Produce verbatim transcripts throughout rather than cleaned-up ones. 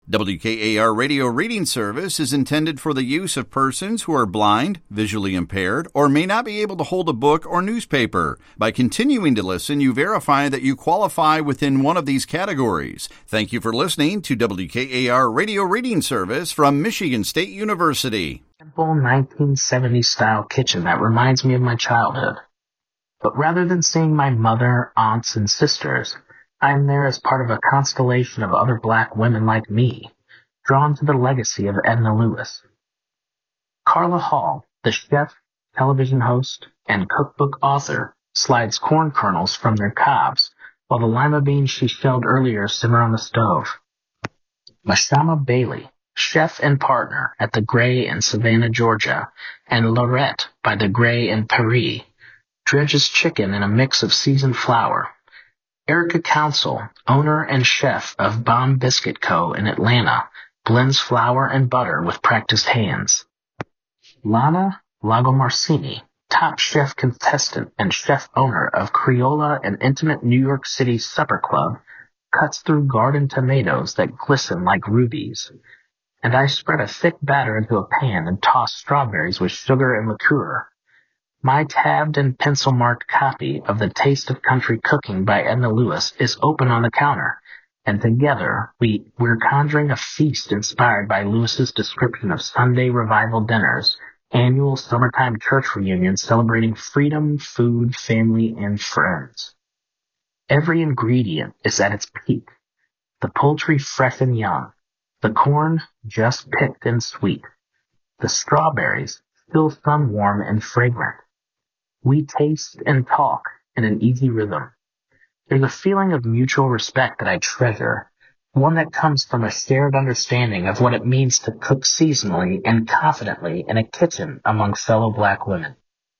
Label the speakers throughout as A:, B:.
A: W K A R Radio Reading Service is intended for the use of persons who are blind, visually impaired, or may not be able to hold a book or newspaper. By continuing to listen, you verify that you qualify within one of these categories. Thank you for listening to W K A R Radio Reading Service from Michigan State University.
B: Simple nineteen seventies style kitchen that reminds me of my childhood. But rather than seeing my mother, aunts, and sisters, I am there as part of a constellation of other black women like me, drawn to the legacy of Edna Lewis. Carla Hall, the chef, television host, and cookbook author, slides corn kernels from their cobs, while the lima beans she shelled earlier simmer on the stove. Mashama Bailey, chef and partner at the Gray in Savannah, Georgia, and Lorette by the Gray in Paris, dredges chicken in a mix of seasoned flour. Erica Council, owner and chef of Bomb Biscuit Co. in Atlanta, blends flour and butter with practiced hands. Lana Lagomarsini, top chef contestant and chef owner of Criolla, an intimate New York City supper club, cuts through garden tomatoes that glisten like rubies. And I spread a thick batter into a pan and toss strawberries with sugar and liqueur. My tabbed and pencil-marked copy of The Taste of Country Cooking by Edna Lewis is open on the counter, and together we, we're conjuring a feast inspired by Lewis's description of Sunday revival dinners, annual summertime church reunions celebrating freedom, food, family, and friends. Every ingredient is at its peak. The poultry fresh and young, the corn just picked and sweet, the strawberries still sun-warm and fragrant. We taste and talk in an easy rhythm. There's a feeling of mutual respect that I treasure, one that comes from a shared understanding of what it means to cook seasonally and confidently in a kitchen among fellow black women.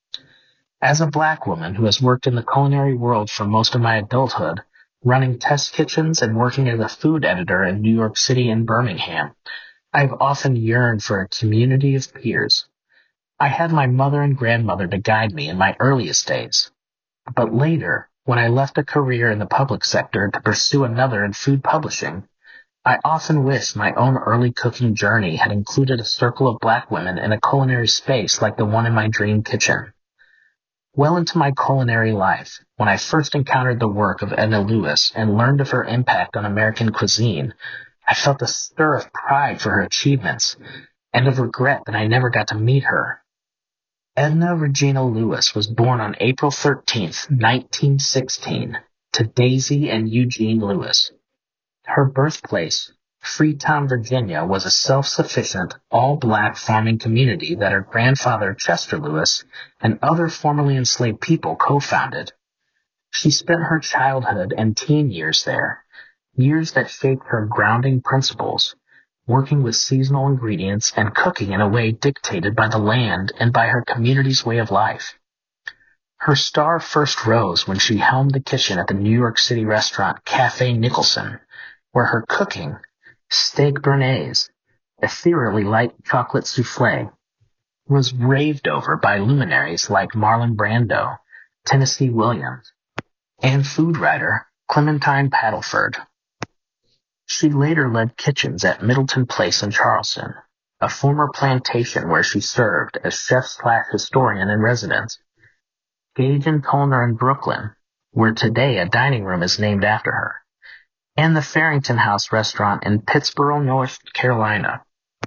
B: As a black woman who has worked in the culinary world for most of my adulthood, running test kitchens and working as a food editor in New York City and Birmingham, I've often yearned for a community of peers. I had my mother and grandmother to guide me in my earliest days. But later, when I left a career in the public sector to pursue another in food publishing, I often wish my own early cooking journey had included a circle of black women in a culinary space like the one in my dream kitchen. Well into my culinary life, when I first encountered the work of Edna Lewis and learned of her impact on American cuisine, I felt a stir of pride for her achievements and of regret that I never got to meet her. Edna Regina Lewis was born on April thirteenth, nineteen sixteen, to Daisy and Eugene Lewis. Her birthplace, Freetown, Virginia, was a self-sufficient, all-black farming community that her grandfather, Chester Lewis, and other formerly enslaved people co-founded. She spent her childhood and teen years there, years that shaped her grounding principles, working with seasonal ingredients and cooking in a way dictated by the land and by her community's way of life. Her star first rose when she helmed the kitchen at the New York City restaurant Cafe Nicholson, where her cooking, steak béarnaise, ethereally light chocolate souffle, was raved over by luminaries like Marlon Brando, Tennessee Williams, and food writer Clementine Paddleford. She later led kitchens at Middleton Place in Charleston, a former plantation where she served as chef-slash-historian in residence, Gage and Tollner in Brooklyn, where today a dining room is named after her, and the Farrington House restaurant in Pittsboro, North Carolina.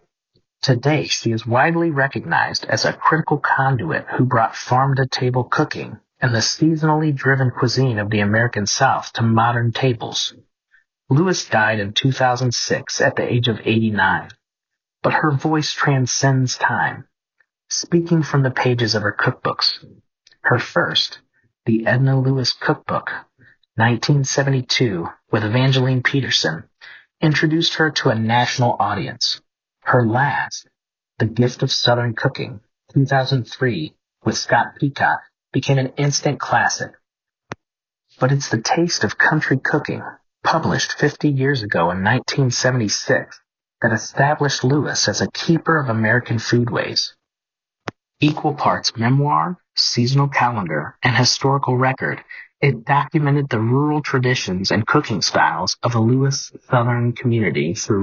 B: Today, she is widely recognized as a critical conduit who brought farm-to-table cooking and the seasonally driven cuisine of the American South to modern tables. Lewis died in two thousand six at the age of eighty-nine, but her voice transcends time, speaking from the pages of her cookbooks. Her first, the Edna Lewis Cookbook, nineteen seventy-two, with Evangeline Peterson, introduced her to a national audience. Her last, The Gift of Southern Cooking, two thousand three, with Scott Peacock, became an instant classic. But it's The Taste of Country Cooking, published fifty years ago in nineteen seventy-six, that established Lewis as a keeper of American foodways. Equal parts memoir, seasonal calendar, and historical record, it documented the rural traditions and cooking styles of the Lewis Southern community through